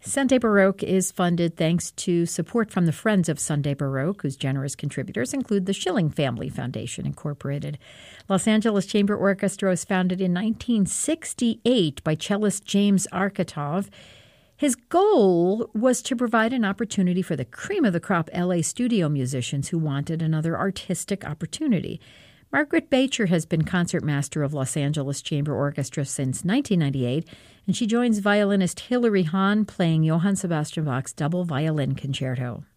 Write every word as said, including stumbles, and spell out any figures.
Sunday Baroque is funded thanks to support from the Friends of Sunday Baroque, whose generous contributors include the Schilling Family Foundation, Incorporated. Los Angeles Chamber Orchestra was founded in nineteen sixty-eight by cellist James Arkatov. His goal was to provide an opportunity for the cream of the crop L A studio musicians who wanted another artistic opportunity. Margaret Bacher has been concertmaster of Los Angeles Chamber Orchestra since nineteen ninety-eight, and she joins violinist Hilary Hahn playing Johann Sebastian Bach's double violin concerto.